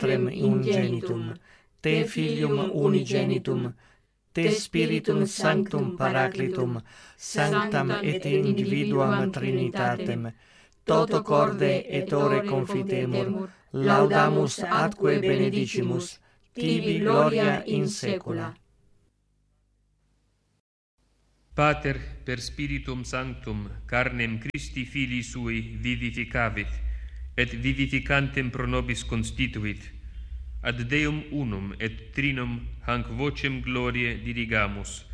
Patrem ingenitum, te Filium unigenitum, te Spiritum Sanctum Paraclitum, sanctam et individuam Trinitatem, toto corde et ore confitemur, laudamus atque benedicimus, tibi gloria in saecula. Pater, per Spiritum Sanctum, carnem Christi Filii Sui vivificavit, et vivificantem pro nobis constituit, ad Deum unum et Trinum hanc vocem gloriae dirigamus,